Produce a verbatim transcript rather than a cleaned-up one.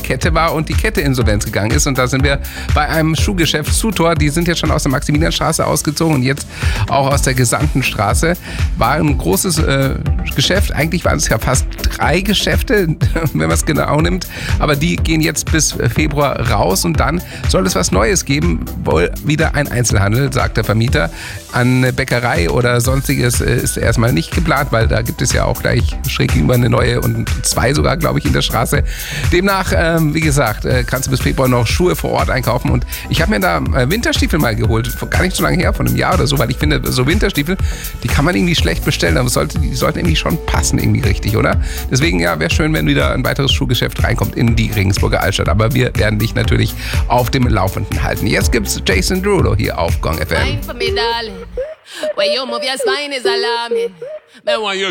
Kette war und die Kette insolvenz gegangen ist. Und da sind wir bei einem Schuhgeschäft, Sutor. Die sind jetzt schon aus der Maximilianstraße ausgezogen und jetzt auch aus der Gesandtenstraße. War ein großes äh, Geschäft. Eigentlich waren es ja fast drei Geschäfte, wenn man es genau nimmt. Aber die gehen jetzt bis Februar raus und dann soll es was Neues geben. Wohl wieder ein Einzelhandel, sagt der Vermieter. An Bäckerei oder sonstiges ist erstmal nicht geplant, weil da gibt es ja auch gleich schräg gegenüber eine neue und zwei sogar, glaube ich, in der Straße. Demnach, ähm, wie gesagt, äh, kannst du bis Februar noch Schuhe vor Ort einkaufen. Und ich habe mir da äh, Winterstiefel mal geholt, vor gar nicht so lange her, von einem Jahr oder so, weil ich finde, so Winterstiefel, die kann man irgendwie schlecht bestellen, aber sollte, die sollten irgendwie schon passen, irgendwie richtig, oder? Deswegen, ja, wäre schön, wenn wieder ein weiteres Schuhgeschäft reinkommt in die Regensburger Altstadt. Aber wir werden dich natürlich auf dem Laufenden halten. Jetzt gibt's Jason Derulo hier auf Gong F M. Wine for me, darling. Where you move your spine is alarming. Me want you